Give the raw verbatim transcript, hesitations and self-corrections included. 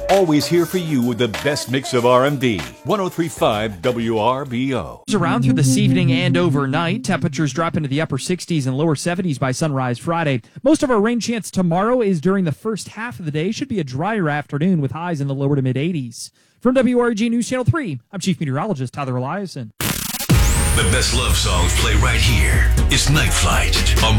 Always here for you with the best mix of R and B. one oh three point five W R B O. Around through this evening and overnight, temperatures drop into the upper sixties and lower seventies by sunrise Friday. Most of our rain chance tomorrow is during the first half of the day. Should be a drier afternoon with highs in the lower to mid eighties. From W R G News Channel three, I'm Chief Meteorologist Tyler Eliason. The best love songs play right here. It's Night Flight on